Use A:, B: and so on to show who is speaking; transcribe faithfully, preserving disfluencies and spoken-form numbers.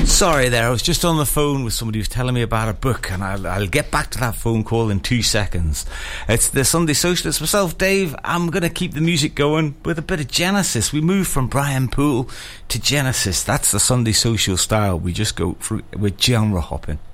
A: Sorry there, I was just on the phone with somebody who's telling me about a book, and I'll, I'll get back to that phone call in two seconds. It's the Sunday Socialist. Myself, Dave, I'm going to keep the music going with a bit of Genesis. We move from Brian Poole to Genesis. That's the Sunday Social style. We just go through with genre hopping.